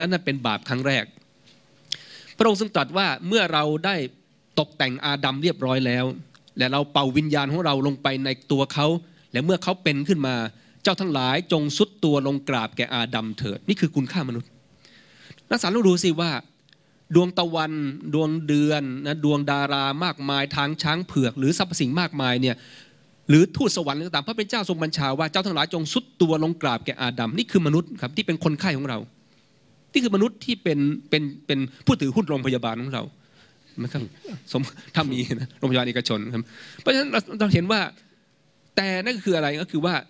นั่นเป็นบาปครั้งแรกพระองค์ทรงตรัสว่าเมื่อเราได้ตกแต่งอาดัมเรียบร้อยแล้วและเราเป่าวิญญาณของเราลงไปในตัวเขาและเมื่อเขาเป็นขึ้นมาเจ้าทั้งหลายจงซุดตัวลงกราบแก่อาดัมเถิดนี่คือคุณค่ามนุษย์นักศึกษาต้องดูสิว่าดวงตะวันดวงเดือนนะดวงดารามากมายทางช้างเผือกหรือสรรพสิ่งมากมายเนี่ยหรือทูตสวรรค์ต่างๆพระเป็นเจ้าทรงบัญชาว่าเจ้าทั้งหลายจงซุดตัวลงกราบแก่อาดัมนี่คือมนุษย์ครับที่เป็นคนไข้ของเรานี่คือมนุษย์ที่เป็นผู้ถือหุ้นโรงพยาบาลของเรานะครับถ้ามีนะโรงพยาบาลเอกชนครับเพราะฉะนั้นเราเห็นว่าแต่นั่นก็คืออะไรก็คือว่า